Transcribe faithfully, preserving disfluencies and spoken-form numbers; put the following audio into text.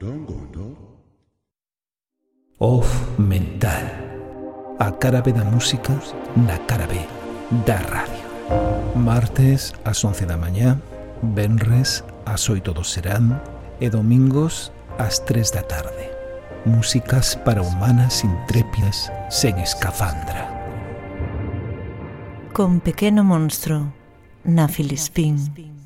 Off Mental. A cara B da música na cara B da radio. Martes ás once da mañá, venres ás oito do serán e domingos ás tres da tarde. Músicas para humanas intrépidas sen escafandra. Con Pequeno Monstro na Filispín.